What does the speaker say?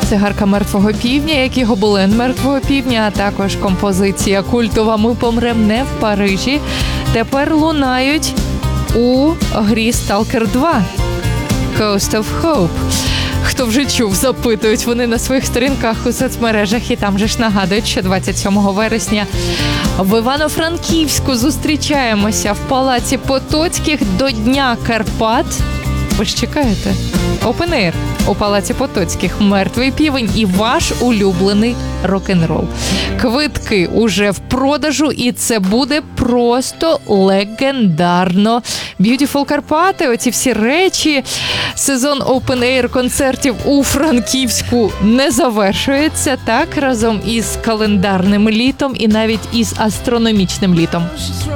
цигарка мертвого півдня, як і гобелен мертвого півдня, а також композиція культова «Ми помрем не в Парижі» тепер лунають у грі Stalker 2 Coast of Hope. Хто вже чув, запитують вони на своїх сторінках у соцмережах, і там же ж нагадують, що 27 вересня в Івано-Франківську зустрічаємося в Палаці Потоцьких до Дня Карпат. Ви ж чекаєте? Open Air у Палаці Потоцьких, мертвий півень і ваш улюблений рок-н-рол. Квитки уже в продажу, і це буде просто легендарно. Beautiful Карпати, оці всі речі. Сезон Open Air концертів у Франківську не завершується, так, разом із календарним літом і навіть із астрономічним літом.